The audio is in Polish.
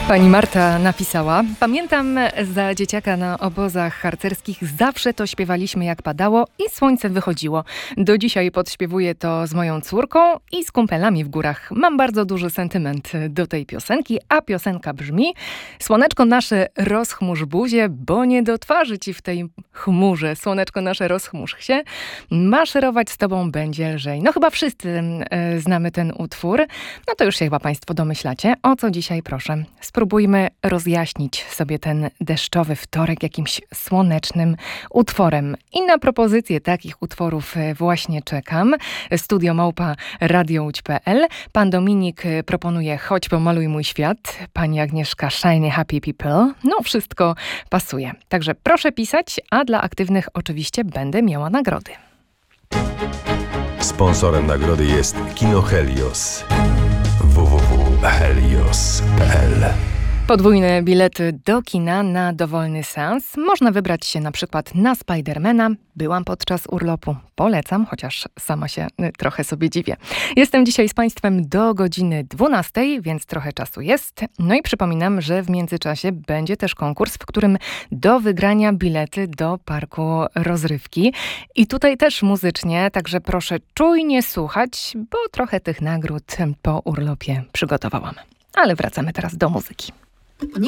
Pani Marta napisała: pamiętam, za dzieciaka na obozach harcerskich zawsze to śpiewaliśmy jak padało i słońce wychodziło. Do dzisiaj podśpiewuję to z moją córką i z kumpelami w górach. Mam bardzo duży sentyment do tej piosenki, a piosenka brzmi: słoneczko nasze rozchmurz buzię, bo nie do twarzy ci w tej chmurze. Słoneczko nasze rozchmurz się, maszerować z tobą będzie lżej. No chyba wszyscy znamy ten utwór. No to już się chyba państwo domyślacie, o co dzisiaj proszę. Spróbujmy rozjaśnić sobie ten deszczowy wtorek jakimś słonecznym utworem. I na propozycję takich utworów właśnie czekam. studio@radiołódź.pl. Pan Dominik proponuje Chodź pomaluj mój świat. Pani Agnieszka Shiny Happy People. No wszystko pasuje. Także proszę pisać, a dla aktywnych oczywiście będę miała nagrody. Sponsorem nagrody jest Kino Helios. www.helios.pl. Podwójne bilety do kina na dowolny seans. Można wybrać się na przykład na Spidermana. Byłam podczas urlopu. Polecam, chociaż sama się trochę sobie dziwię. Jestem dzisiaj z Państwem do godziny 12, więc trochę czasu jest. No i przypominam, że w międzyczasie będzie też konkurs, w którym do wygrania bilety do parku rozrywki. I tutaj też muzycznie, także proszę czujnie słuchać, bo trochę tych nagród po urlopie przygotowałam. Ale wracamy teraz do muzyki. Nikt